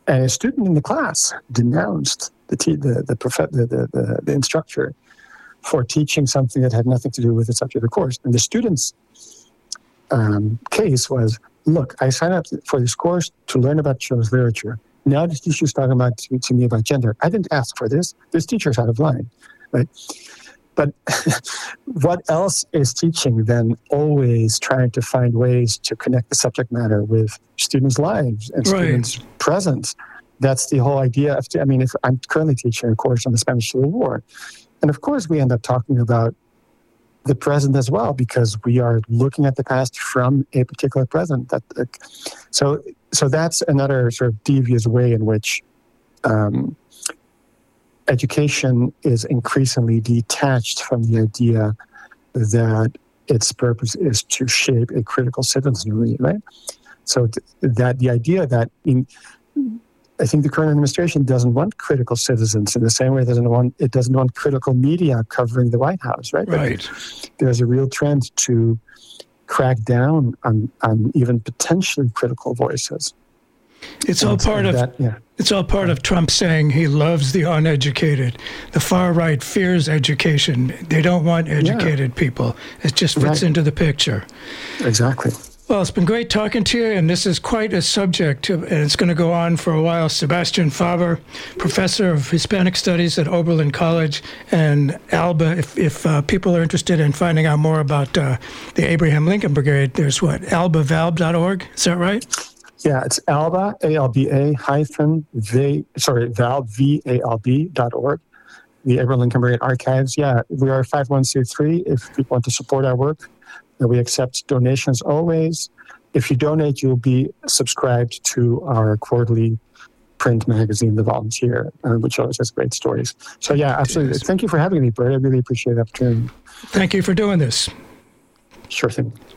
And a student in the class denounced the instructor for teaching something that had nothing to do with the subject of the course. And the student's case was, look, I signed up for this course to learn about children's literature. Now this teacher's talking about to me about gender. I didn't ask for this. This teacher's out of line, right? But what else is teaching than always trying to find ways to connect the subject matter with students' lives and students' presence? That's the whole idea of, if I'm currently teaching a course on the Spanish Civil War. And of course, we end up talking about the present as well, because we are looking at the past from a particular present. So that's another sort of devious way in which education is increasingly detached from the idea that its purpose is to shape a critical citizenry, right? So that the idea that I think the current administration doesn't want critical citizens in the same way it doesn't want critical media covering the White House, right? Right. There's a real trend to crack down on even potentially critical voices. It's all part of Trump saying he loves the uneducated. The far right fears education. They don't want educated people. It just fits into the picture. Exactly. Well, it's been great talking to you, and this is quite a subject, and it's going to go on for a while. Sebastian Faber, professor of Hispanic Studies at Oberlin College, and ALBA. If people are interested in finding out more about the Abraham Lincoln Brigade, there's albavalb.org. Is that right? Yeah, it's ALBA, ALBA Valb, VALB.org. The Abraham Lincoln Brigade Archives. Yeah, we are 501c3 if people want to support our work. We accept donations always. If you donate, you'll be subscribed to our quarterly print magazine, The Volunteer, which always has great stories. So yeah, absolutely. Thank you for having me, Bert. I really appreciate the opportunity. Thank you for doing this. Sure thing.